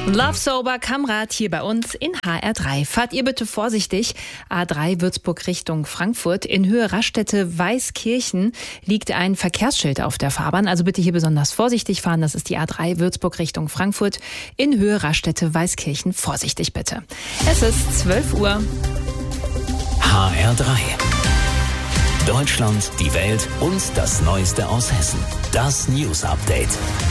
Love Sober Kamrat hier bei uns in HR3. Fahrt ihr bitte vorsichtig. A3 Würzburg Richtung Frankfurt. In Höhe Raststätte Weißkirchen liegt ein Verkehrsschild auf der Fahrbahn. Also bitte hier besonders vorsichtig fahren. Das ist die A3 Würzburg Richtung Frankfurt. In Höhe Raststätte Weißkirchen. Vorsichtig bitte. Es ist 12 Uhr. HR3. Deutschland, die Welt und das Neueste aus Hessen. Das News Update.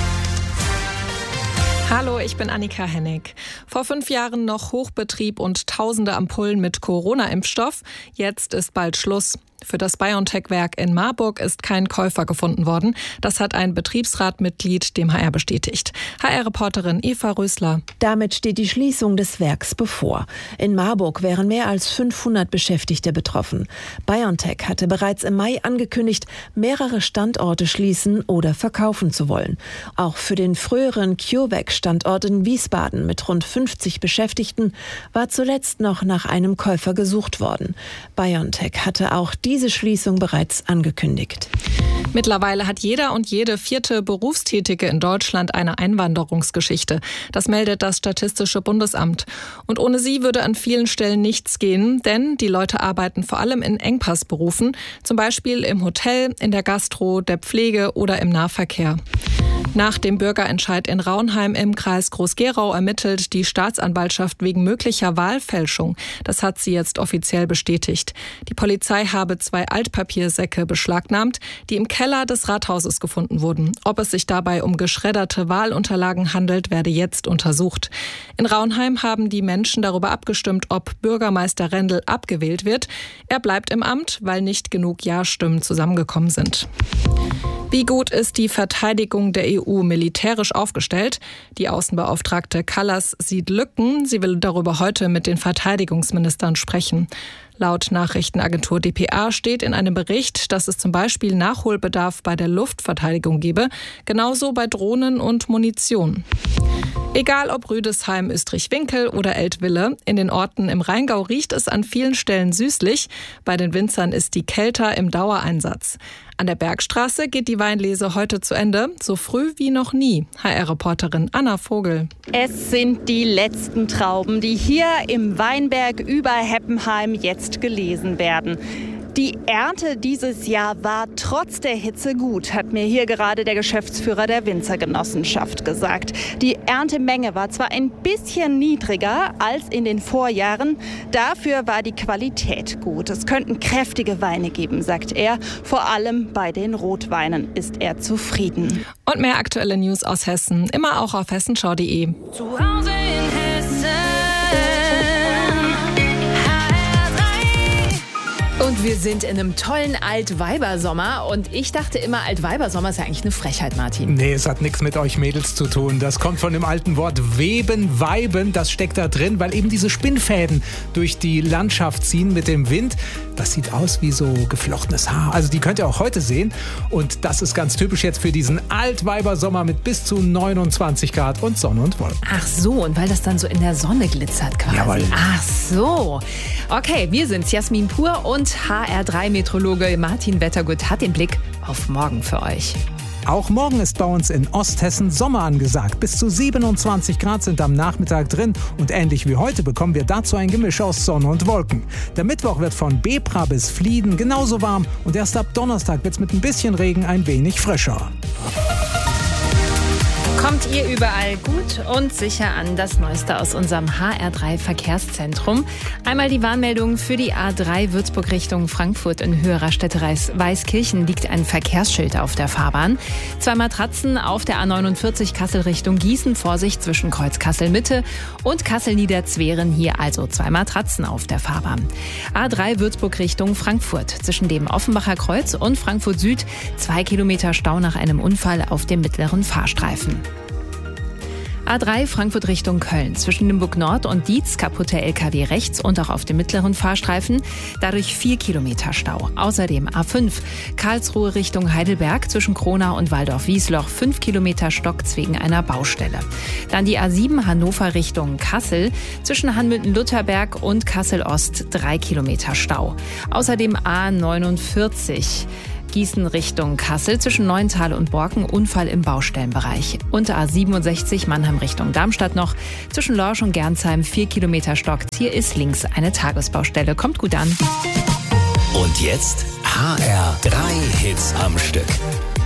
Hallo, ich bin Annika Hennig. Vor 5 Jahren noch Hochbetrieb und tausende Ampullen mit Corona-Impfstoff. Jetzt ist bald Schluss. Für das BioNTech-Werk in Marburg ist kein Käufer gefunden worden. Das hat ein Betriebsratmitglied dem HR bestätigt. HR-Reporterin Eva Rösler. Damit steht die Schließung des Werks bevor. In Marburg wären mehr als 500 Beschäftigte betroffen. BioNTech hatte bereits im Mai angekündigt, mehrere Standorte schließen oder verkaufen zu wollen. Auch für den früheren CureVac-Standort in Wiesbaden mit rund 50 Beschäftigten war zuletzt noch nach einem Käufer gesucht worden. BioNTech hatte auch diese Schließung bereits angekündigt. Mittlerweile hat jeder und jede 4. Berufstätige in Deutschland eine Einwanderungsgeschichte. Das meldet das Statistische Bundesamt. Und ohne sie würde an vielen Stellen nichts gehen, denn die Leute arbeiten vor allem in Engpassberufen, zum Beispiel im Hotel, in der Gastro, der Pflege oder im Nahverkehr. Nach dem Bürgerentscheid in Raunheim im Kreis Groß-Gerau ermittelt die Staatsanwaltschaft wegen möglicher Wahlfälschung. Das hat sie jetzt offiziell bestätigt. Die Polizei habe 2 Altpapiersäcke beschlagnahmt, die im Keller des Rathauses gefunden wurden. Ob es sich dabei um geschredderte Wahlunterlagen handelt, werde jetzt untersucht. In Raunheim haben die Menschen darüber abgestimmt, ob Bürgermeister Rendel abgewählt wird. Er bleibt im Amt, weil nicht genug Ja-Stimmen zusammengekommen sind. Wie gut ist die Verteidigung der EU militärisch aufgestellt? Die Außenbeauftragte Kallas sieht Lücken. Sie will darüber heute mit den Verteidigungsministern sprechen. Laut Nachrichtenagentur dpa steht in einem Bericht, dass es zum Beispiel Nachholbedarf bei der Luftverteidigung gebe, genauso bei Drohnen und Munition. Egal ob Rüdesheim, Österreich-Winkel oder Eltville, in den Orten im Rheingau riecht es an vielen Stellen süßlich. Bei den Winzern ist die Kelter im Dauereinsatz. An der Bergstraße geht die Weinlese heute zu Ende, so früh wie noch nie. HR-Reporterin Anna Vogel. Es sind die letzten Trauben, die hier im Weinberg über Heppenheim jetzt gelesen werden. Die Ernte dieses Jahr war trotz der Hitze gut, hat mir hier gerade der Geschäftsführer der Winzergenossenschaft gesagt. Die Erntemenge war zwar ein bisschen niedriger als in den Vorjahren, dafür war die Qualität gut. Es könnten kräftige Weine geben, sagt er. Vor allem bei den Rotweinen ist er zufrieden. Und mehr aktuelle News aus Hessen, immer auch auf hessenschau.de. Zu Hause in Hessen. Und wir sind in einem tollen Altweibersommer. Und ich dachte immer, Altweibersommer ist ja eigentlich eine Frechheit, Martin. Nee, es hat nichts mit euch Mädels zu tun. Das kommt von dem alten Wort Weben, Weiben. Das steckt da drin, weil eben diese Spinnfäden durch die Landschaft ziehen mit dem Wind. Das sieht aus wie so geflochtenes Haar. Also die könnt ihr auch heute sehen. Und das ist ganz typisch jetzt für diesen Altweibersommer mit bis zu 29 Grad und Sonne und Wolken. Ach so, und weil das dann so in der Sonne glitzert quasi. Jawohl. Ach so. Okay, wir sind's, Jasmin Pur und HR3-Meteorologe Martin Wettergut hat den Blick auf morgen für euch. Auch morgen ist bei uns in Osthessen Sommer angesagt. Bis zu 27 Grad sind am Nachmittag drin. Und ähnlich wie heute bekommen wir dazu ein Gemisch aus Sonne und Wolken. Der Mittwoch wird von Bebra bis Flieden genauso warm. Und erst ab Donnerstag wird es mit ein bisschen Regen ein wenig frischer. Kommt ihr überall gut und sicher an? Das Neueste aus unserem HR3 Verkehrszentrum. Einmal die Warnmeldung für die A3 Würzburg Richtung Frankfurt in Höhe Raststätte Weißkirchen liegt ein Verkehrsschild auf der Fahrbahn. 2 Matratzen auf der A49 Kassel Richtung Gießen. Vorsicht zwischen Kreuz Kassel Mitte und Kassel Niederzweren. Hier also 2 Matratzen auf der Fahrbahn. A3 Würzburg Richtung Frankfurt. Zwischen dem Offenbacher Kreuz und Frankfurt Süd 2 Kilometer Stau nach einem Unfall auf dem mittleren Fahrstreifen. A3 Frankfurt Richtung Köln. Zwischen Limburg Nord und Dietz kaputte LKW rechts und auch auf dem mittleren Fahrstreifen. Dadurch 4 Kilometer Stau. Außerdem A5 Karlsruhe Richtung Heidelberg zwischen Kronau und Waldorf-Wiesloch 5 Kilometer Stocks wegen einer Baustelle. Dann die A7 Hannover Richtung Kassel. Zwischen Hanmünden-Lutherberg und Kassel-Ost 3 Kilometer Stau. Außerdem A49 Gießen Richtung Kassel zwischen Neuental und Borken, Unfall im Baustellenbereich. Und A67 Mannheim Richtung Darmstadt noch. Zwischen Lorsch und Gernsheim 4 Kilometer stockt. Hier ist links eine Tagesbaustelle. Kommt gut an. Und jetzt HR3 Hits am Stück.